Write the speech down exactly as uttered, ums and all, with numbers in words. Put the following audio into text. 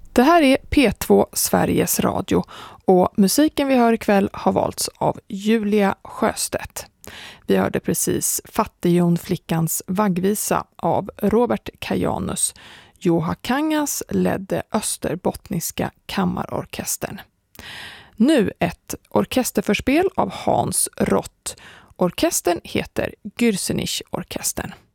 Det här är P två Sveriges Radio och musiken vi hör ikväll har valts av Julia Sjöstedt. Vi hörde precis Fattighjonflickans vaggvisa av Robert Kajanus. Juha Kangas ledde Österbottniska kammarorkestern. Nu ett orkesterförspel av Hans Rott. Orkestern heter Gürzenich-orkestern.